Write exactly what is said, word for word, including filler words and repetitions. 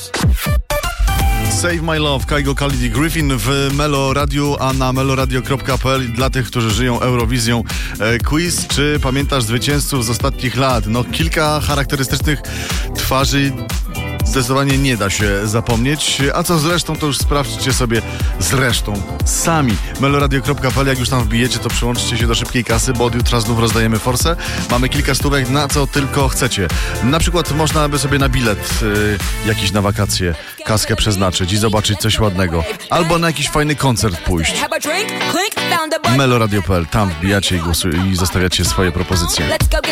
Save My Love, Kygo Khalid i Griffin w Melo Radio, a na meloradio kropka p l dla tych, którzy żyją Eurowizją. E, quiz, czy pamiętasz zwycięzców z ostatnich lat? No, kilka charakterystycznych twarzy zdecydowanie nie da się zapomnieć. A co z resztą, to już sprawdźcie sobie zresztą sami. meloradio kropka p l, jak już tam wbijecie, to przyłączcie się do szybkiej kasy, bo od jutra znów rozdajemy forsę. Mamy kilka stówek, na co tylko chcecie. Na przykład można by sobie na bilet yy, jakiś na wakacje kaskę przeznaczyć i zobaczyć coś ładnego. Albo na jakiś fajny koncert pójść. meloradio kropka p l, tam wbijacie i, głosu- i zostawiacie swoje propozycje.